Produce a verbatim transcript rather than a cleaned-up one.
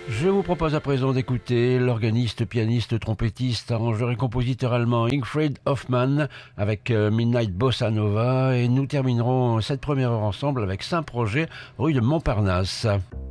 Je vous propose à présent d'écouter l'organiste, pianiste, trompettiste, arrangeur et compositeur allemand Ingfried Hoffmann avec euh, Midnight Bossa Nova, et nous terminerons cette première heure ensemble avec Saint-Projet, rue de Montparnasse.